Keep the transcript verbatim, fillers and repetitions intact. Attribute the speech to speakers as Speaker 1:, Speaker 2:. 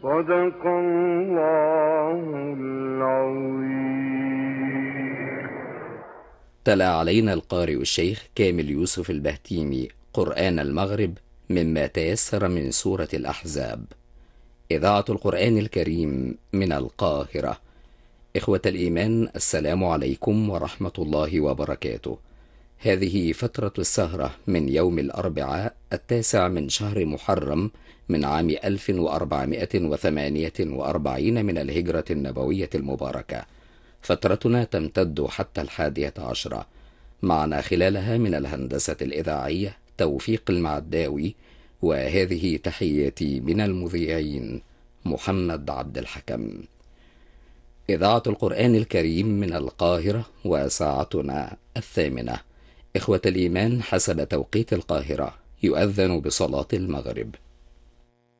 Speaker 1: صدق الله العظيم.
Speaker 2: تلا علينا القارئ الشيخ كامل يوسف البهتيمي قرآن المغرب مما تيسر من سورة الأحزاب. إذاعة القرآن الكريم من القاهرة. إخوة الإيمان، السلام عليكم ورحمة الله وبركاته. هذه فترة السهرة من يوم الأربعاء التاسع من شهر محرم من عام ألف وأربعمائة وثمانية وأربعين من الهجرة النبوية المباركة. فترتنا تمتد حتى الحادية عشرة. معنا خلالها من الهندسة الإذاعية توفيق المعداوي، وهذه تحياتي من المذيعين محمد عبد الحكم. إذاعة القرآن الكريم من القاهرة، وساعتنا الثامنة. إخوة الإيمان، حسب توقيت القاهرة يؤذن بصلاة المغرب،